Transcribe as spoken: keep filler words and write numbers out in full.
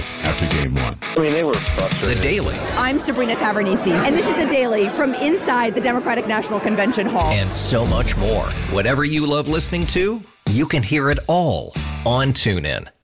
felt after game one. I mean, they were frustrated. The Daily. I'm Sabrina Tavernisi, and this is The Daily from inside the Democratic National Convention Hall. And so much more. Whatever you love listening to, you can hear it all on TuneIn.